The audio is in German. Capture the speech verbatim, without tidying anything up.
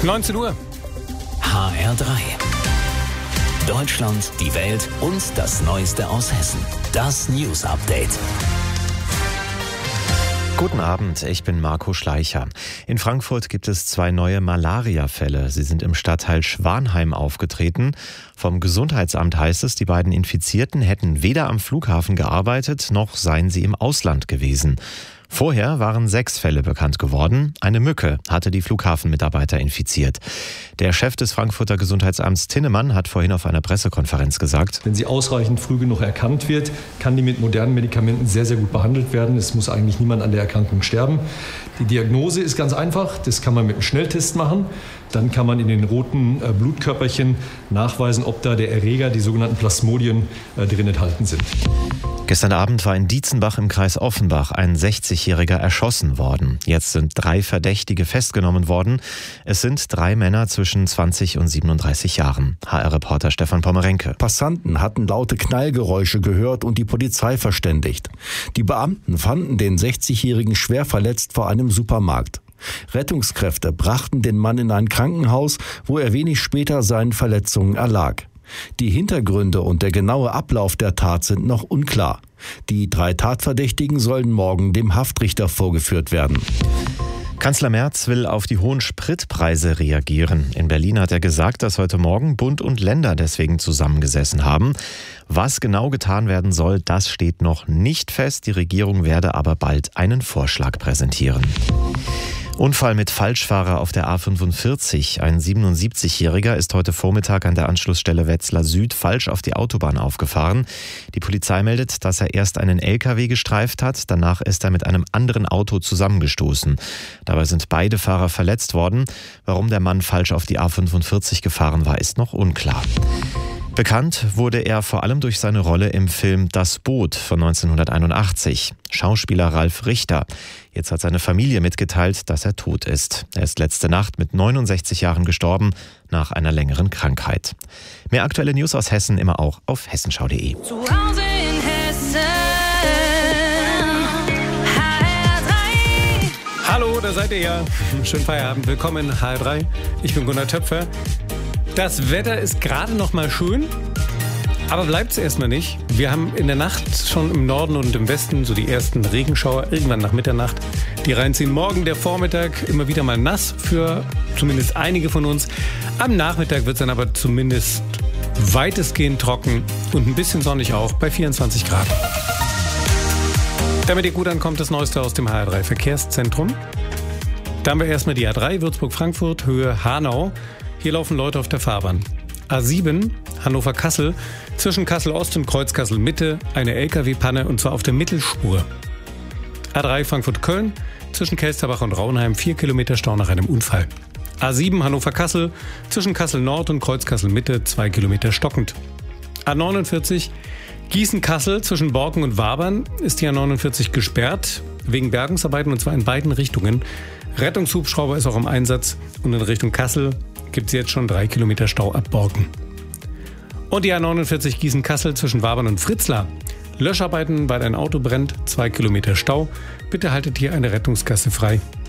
neunzehn Uhr. H R drei. Deutschland, die Welt und das Neueste aus Hessen. Das News Update. Guten Abend, ich bin Marco Schleicher. In Frankfurt gibt es zwei neue Malaria-Fälle. Sie sind im Stadtteil Schwanheim aufgetreten. Vom Gesundheitsamt heißt es, die beiden Infizierten hätten weder am Flughafen gearbeitet, noch seien sie im Ausland gewesen. Vorher waren sechs Fälle bekannt geworden. Eine Mücke hatte die Flughafenmitarbeiter infiziert. Der Chef des Frankfurter Gesundheitsamts Tinnemann hat vorhin auf einer Pressekonferenz gesagt: Wenn sie ausreichend früh genug erkannt wird, kann die mit modernen Medikamenten sehr, sehr gut behandelt werden. Es muss eigentlich niemand an der Erkrankung sterben. Die Diagnose ist ganz einfach. Das kann man mit einem Schnelltest machen. Dann kann man in den roten Blutkörperchen nachweisen, ob da der Erreger, die sogenannten Plasmodien, drin enthalten sind. Gestern Abend war in Dietzenbach im Kreis Offenbach ein sechzigjähriger erschossen worden. Jetzt sind drei Verdächtige festgenommen worden. Es sind drei Männer zwischen zwanzig und siebenunddreißig Jahren. H R-Reporter Stefan Pommerenke. Passanten hatten laute Knallgeräusche gehört und die Polizei verständigt. Die Beamten fanden den sechzigjährigen schwer verletzt vor einem Supermarkt. Rettungskräfte brachten den Mann in ein Krankenhaus, wo er wenig später seinen Verletzungen erlag. Die Hintergründe und der genaue Ablauf der Tat sind noch unklar. Die drei Tatverdächtigen sollen morgen dem Haftrichter vorgeführt werden. Kanzler Merz will auf die hohen Spritpreise reagieren. In Berlin hat er gesagt, dass heute Morgen Bund und Länder deswegen zusammengesessen haben. Was genau getan werden soll, das steht noch nicht fest. Die Regierung werde aber bald einen Vorschlag präsentieren. Unfall mit Falschfahrer auf der A fünfundvierzig. Ein siebenundsiebzigjähriger ist heute Vormittag an der Anschlussstelle Wetzlar Süd falsch auf die Autobahn aufgefahren. Die Polizei meldet, dass er erst einen L K W gestreift hat, danach ist er mit einem anderen Auto zusammengestoßen. Dabei sind beide Fahrer verletzt worden. Warum der Mann falsch auf die A fünfundvierzig gefahren war, ist noch unklar. Bekannt wurde er vor allem durch seine Rolle im Film Das Boot von neunzehnhunderteinundachtzig. Schauspieler Ralf Richter. Jetzt hat seine Familie mitgeteilt, dass er tot ist. Er ist letzte Nacht mit neunundsechzig Jahren gestorben, nach einer längeren Krankheit. Mehr aktuelle News aus Hessen immer auch auf hessenschau punkt de. Zu Hause in Hessen, H R drei. Hallo, da seid ihr ja. Schönen Feierabend, willkommen in H R drei. Ich bin Gunnar Töpfer. Das Wetter ist gerade noch mal schön, aber bleibt es erstmal nicht. Wir haben in der Nacht schon im Norden und im Westen so die ersten Regenschauer, irgendwann nach Mitternacht, die reinziehen. Morgen der Vormittag immer wieder mal nass für zumindest einige von uns. Am Nachmittag wird es dann aber zumindest weitestgehend trocken und ein bisschen sonnig auch bei vierundzwanzig Grad. Damit ihr gut ankommt, das Neueste aus dem H R drei Verkehrszentrum. Da haben wir erstmal die A drei Würzburg-Frankfurt, Höhe Hanau. Hier laufen Leute auf der Fahrbahn. A sieben, Hannover-Kassel, zwischen Kassel-Ost und Kreuz-Kassel-Mitte, eine L K W-Panne und zwar auf der Mittelspur. A drei Frankfurt-Köln, zwischen Kelsterbach und Raunheim, vier Kilometer Stau nach einem Unfall. A sieben Hannover-Kassel, zwischen Kassel-Nord und Kreuz-Kassel-Mitte, zwei Kilometer stockend. A neunundvierzig Gießen-Kassel, zwischen Borken und Wabern, ist die A neunundvierzig gesperrt, wegen Bergungsarbeiten und zwar in beiden Richtungen. Rettungshubschrauber ist auch im Einsatz und in Richtung Kassel gibt es jetzt schon drei Kilometer Stau ab Borken. Und die A neunundvierzig Gießen-Kassel zwischen Wabern und Fritzlar. Löscharbeiten, weil ein Auto brennt, zwei Kilometer Stau. Bitte haltet hier eine Rettungsgasse frei.